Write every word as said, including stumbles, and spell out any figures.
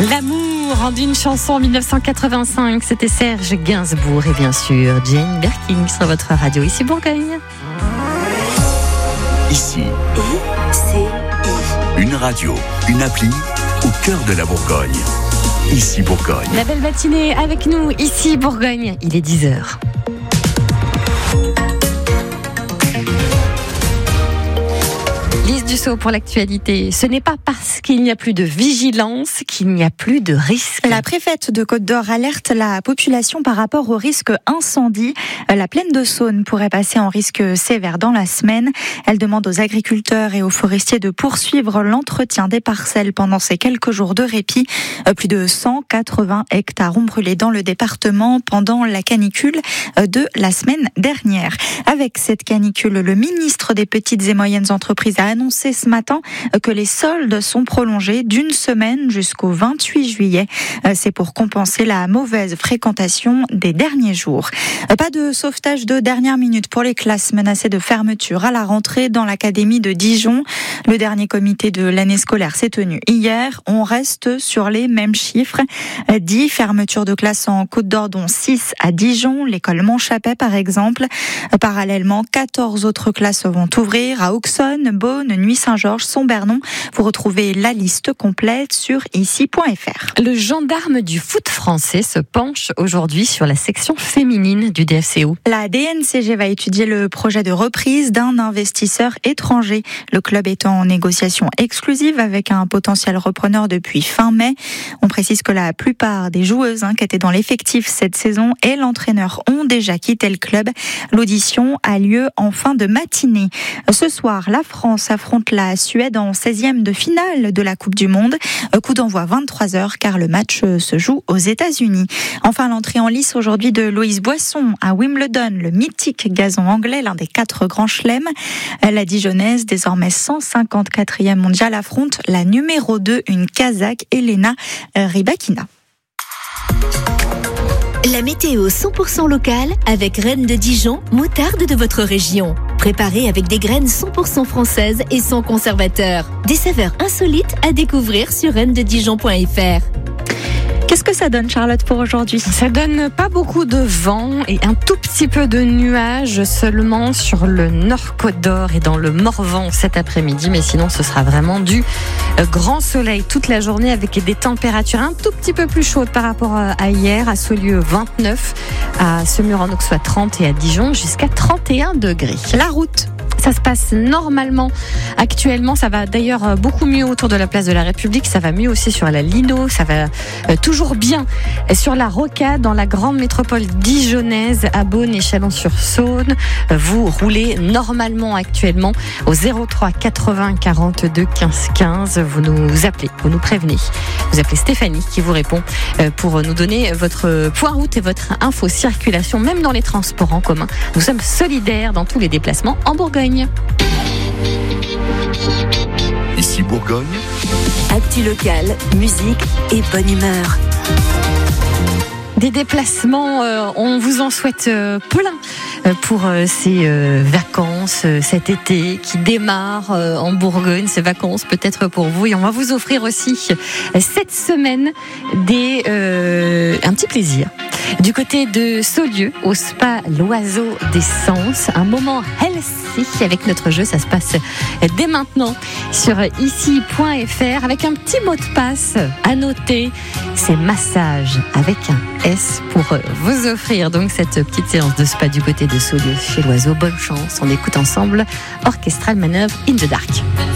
L'amour en d'une chanson en dix-neuf cent quatre-vingt-cinq, c'était Serge Gainsbourg et bien sûr Jane Birkin sur votre radio ici Bourgogne. Ici, I C I. une radio, une appli au cœur de la Bourgogne. Ici Bourgogne. La belle matinée avec nous ici Bourgogne, il est dix heures. Lise Dussault pour l'actualité. Ce n'est pas parce qu'il n'y a plus de vigilance qu'il n'y a plus de risque. La préfète de Côte-d'Or alerte la population par rapport au risque incendie. La plaine de Saône pourrait passer en risque sévère dans la semaine. Elle demande aux agriculteurs et aux forestiers de poursuivre l'entretien des parcelles pendant ces quelques jours de répit. Plus de cent quatre-vingts hectares ont brûlé dans le département pendant la canicule de la semaine dernière. Avec cette canicule, le ministre des Petites et Moyennes Entreprises a annoncé ce matin que les soldes sont prolongés d'une semaine jusqu'au vingt-huit juillet. C'est pour compenser la mauvaise fréquentation des derniers jours. Pas de sauvetage de dernière minute pour les classes menacées de fermeture à la rentrée dans l'académie de Dijon. Le dernier comité de l'année scolaire s'est tenu hier. On reste sur les mêmes chiffres. dix fermetures de classes en Côte-d'Or, dont six à Dijon, l'école Montchapet par exemple. Parallèlement, quatorze autres classes vont ouvrir à Auxonne, Beaune, Nuit-Saint-Georges, Sombernon. Vous retrouvez la liste complète sur ici point f r. Le gendarme du foot français se penche aujourd'hui sur la section féminine du D F C O. La D N C G va étudier le projet de reprise d'un investisseur étranger. Le club est en négociation exclusive avec un potentiel repreneur depuis fin mai. On précise que la plupart des joueuses hein, qui étaient dans l'effectif cette saison et l'entraîneur ont déjà quitté le club. L'audition a lieu en fin de matinée. Ce soir, la France affronte la Suède en seizième de finale de la Coupe du Monde. Coup d'envoi vingt-trois heures car le match se joue aux États-Unis. Enfin, l'entrée en lice aujourd'hui de Loïs Boisson à Wimbledon, le mythique gazon anglais, l'un des quatre grands chelems. La Dijonnaise, désormais cent cinquante-quatrième mondiale, affronte la numéro deux, une Kazakh, Elena Rybakina. La météo cent pour cent locale avec Reine de Dijon, moutarde de votre région. Préparée avec des graines cent pour cent françaises et sans conservateur. Des saveurs insolites à découvrir sur reine de dijon point f r. Qu'est-ce que ça donne, Charlotte, pour aujourd'hui ? Ça donne pas beaucoup de vent et un tout petit peu de nuages seulement sur le nord Côte-d'Or et dans le Morvan cet après-midi. Mais sinon, ce sera vraiment du grand soleil toute la journée avec des températures un tout petit peu plus chaudes par rapport à hier. À Saulieu, vingt-neuf, à Semur-en-Auxois, trente et à Dijon jusqu'à trente et un degrés. La route. Ça se passe normalement actuellement. Ça va d'ailleurs beaucoup mieux autour de la place de la République. Ça va mieux aussi sur la Lino. Ça va toujours bien sur la Rocade, dans la grande métropole dijonnaise, à Beaune et Chalon-sur-Saône. Vous roulez normalement actuellement au zéro trois quatre-vingts quarante-deux quinze quinze. Vous nous appelez, vous nous prévenez. Vous appelez Stéphanie qui vous répond pour nous donner votre point route et votre info circulation, même dans les transports en commun. Nous sommes solidaires dans tous les déplacements en Bourgogne. Ici Bourgogne. Actu locale, musique et bonne humeur. Des déplacements, euh, on vous en souhaite euh, plein euh, pour euh, ces euh, vacances euh, cet été qui démarrent euh, en Bourgogne, ces vacances peut-être pour vous. Et on va vous offrir aussi euh, cette semaine des, euh, un petit plaisir. Du côté de Saulieu, au spa L'Oiseau des Sens, un moment healthy avec notre jeu. Ça se passe dès maintenant sur ici point f r avec un petit mot de passe à noter. C'est massage avec un S pour vous offrir donc cette petite séance de spa du côté de Saulieu chez L'Oiseau. Bonne chance, on écoute ensemble Orchestral Manœuvre in the Dark.